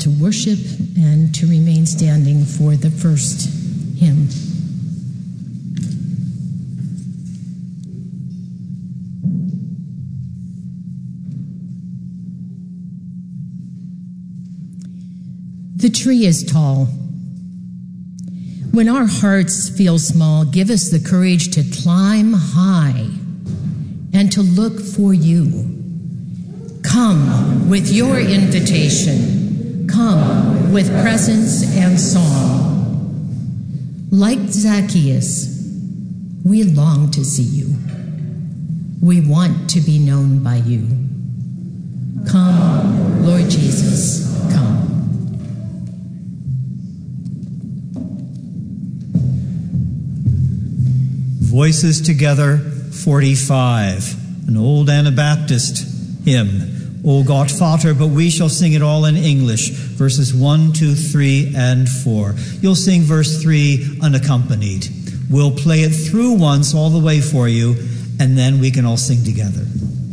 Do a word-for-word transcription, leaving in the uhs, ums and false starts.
to worship and to remain standing for the first hymn. The tree is tall. When our hearts feel small, give us the courage to climb high and to look for you. Come with your invitation. Come with presence and song. Like Zacchaeus, we long to see you. We want to be known by you. Come, Lord Jesus, come. Voices Together, forty-five, an old Anabaptist hymn. O God, Vater, but we shall sing it all in English, verses one, two, three, and four. You'll sing verse three unaccompanied. We'll play it through once all the way for you, and then we can all sing together.